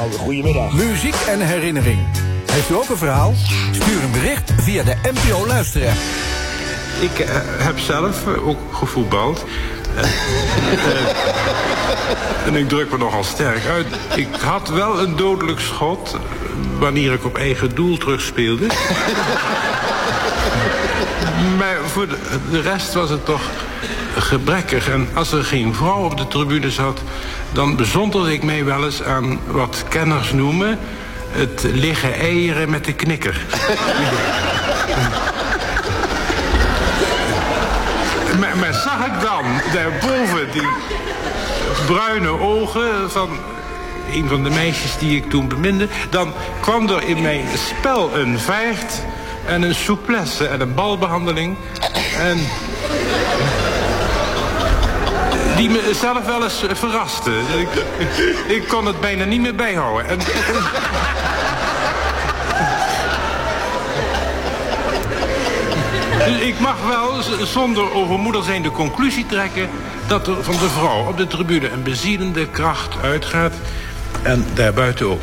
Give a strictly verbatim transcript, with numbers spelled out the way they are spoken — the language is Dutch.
Goedemiddag. Muziek en herinnering. Heeft u ook een verhaal? Stuur een bericht via de N P O Luisterapp. Ik uh, heb zelf uh, ook gevoetbald. Uh, uh, en ik druk me nogal sterk uit. Ik had wel een dodelijk schot wanneer ik op eigen doel terugspeelde. Maar voor de, de rest was het toch gebrekkig. En als er geen vrouw op de tribune zat, dan bezonderde ik mij wel eens aan wat kenners noemen het liggen eieren met de knikker. maar, maar zag ik dan daarboven die bruine ogen van een van de meisjes die ik toen beminde, dan kwam er in mijn spel een vaart en een souplesse en een balbehandeling en die me zelf wel eens verraste. Ik, ik kon het bijna niet meer bijhouden. En, dus ik mag wel, zonder overmoedig zijn, de conclusie trekken dat er van de vrouw op de tribune een bezielende kracht uitgaat. En daarbuiten ook.